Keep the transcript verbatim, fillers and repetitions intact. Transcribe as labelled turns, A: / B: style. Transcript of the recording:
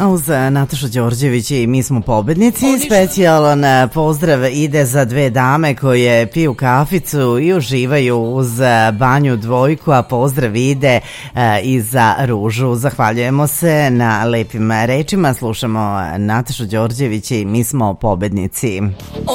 A: A uz Natašu Đorđević i mi smo pobednici. Specijalan pozdrav ide za dve dame koje piju kaficu i uživaju uz banju dvojku, a pozdrav ide i za Ružu. Zahvaljujemo se na lepim rečima. Slušamo Natašu Đorđević i mi smo pobednici.